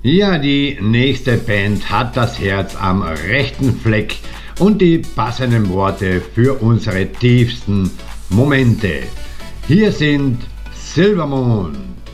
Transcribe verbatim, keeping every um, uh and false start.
Ja, die nächste Band hat das Herz am rechten Fleck und die passenden Worte für unsere tiefsten Momente. Hier sind Silbermond.